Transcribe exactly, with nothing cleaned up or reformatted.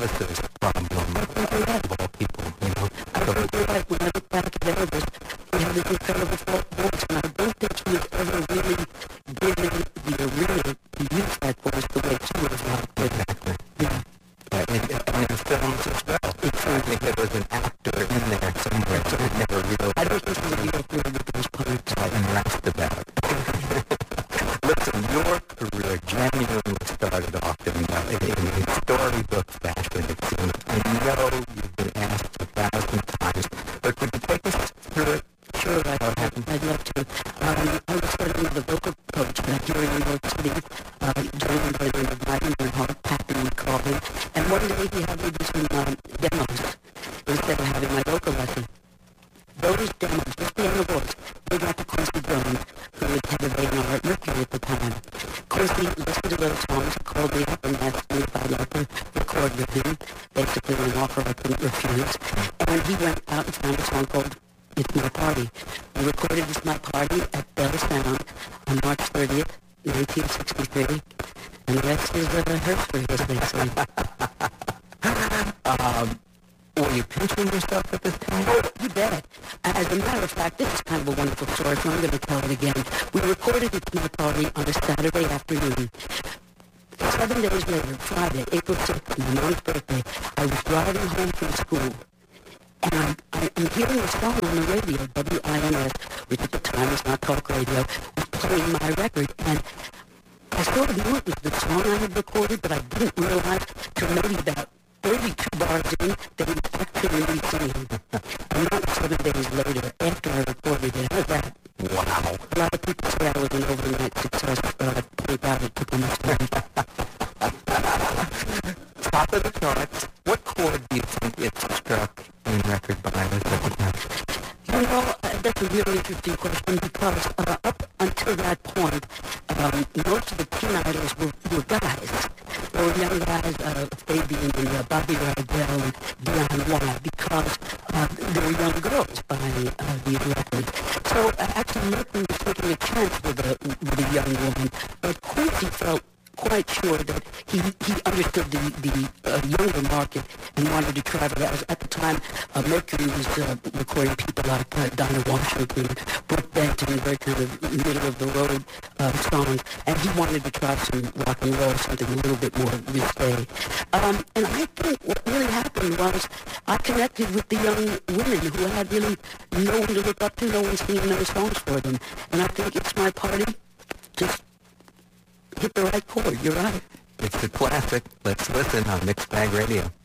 services problem of all people, you know. I think you're right. When I look back at Elvis, he had this incredible voice, and I don't think he was ever really given the arena to use that voice the way she was like. Exactly. Yeah. Yeah, and, and in films as well. It's, I think there was an actor in there somewhere, so it never really... I don't think he was real good with those parts. And laughed about. Listen, your career genuinely started off in, uh, in, in storybook fashion, it seems. I know you've been asked a thousand times, but could you take us through it? Sure, I, I'd, I'd love to. Um, I was studying with a vocal coach back here in New York City, uh, gentleman by the name of Martin Bernhardt, Pappy we call him, and one day he had me do some um, demos instead of having my vocal lesson. Those demos, just piano voice, they got to Quincy Jones, who was head of A and R at Mercury at the time. Quincy listened to those songs, called me up and asked me if I'd like to record with him, basically an offer I couldn't refuse, and he went out and found a song called It's My Party. We recorded It's My Party at Bell Sound on March thirtieth, nineteen sixty-three, and the rest is uh, history, as they say. um, were you pinching yourself at this time? Oh, you bet. As a matter of fact, this is kind of a wonderful story, so I'm going to tell it again. We recorded It's My Party on a Saturday afternoon. Seven days later, Friday, April sixth, my mom's birthday, I was driving home from school. And I'm, I'm hearing a song on the radio, W I N S, which at the time was not talk radio, was playing my record. And I sort of knew it was the song I had recorded, but I didn't realize till maybe about thirty-two bars in that it was actually me singing. And not seven days later, after I recorded it. How's that? Wow. A lot of people say I was an overnight success, but I point out it took almost time. Top of the charts. What chord do you think it struck in record buyers at the time? You know, uh, that's a really interesting question because uh, up until that point, um, most of the teen idols were, were guys. There were young guys, uh, Fabian and uh, Bobby Rydell and Dionne Warwick, because uh, there were young girls buying uh, these records. So uh, actually, Mercury was taking a chance with a, with a young woman, but Quincy felt quite sure that he, he understood the, the uh, younger market and wanted to try to, as at the time, uh, Mercury was uh, recording people like uh, Dinah Washington, Brooke Benton, very kind of middle-of-the-road uh, songs, and he wanted to try some rock and roll, something a little bit more risque. Um, and I think what really happened was I connected with the young women who had really no one to look up to, no one singing those songs for them. And I think It's My Party just hit the right chord. You're right. It's a classic. Let's listen on Mixed Bag Radio.